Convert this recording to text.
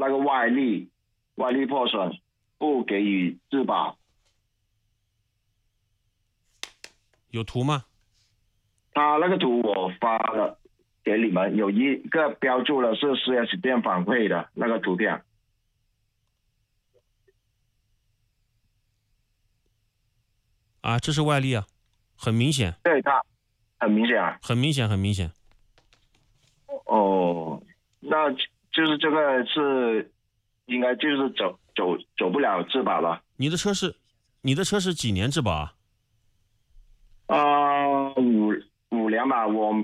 那个外力破损，不给予质保。 有图吗？ 他那个图我发了给你们，有一个标注了是 4S 店反馈的那个图片。 啊，这是外力啊，很明显。 对，它很明显啊。 很明显，很明显。 哦，那就是这个是应该就是走不了质保了。 你的车是几年质保啊？ 五年吧，我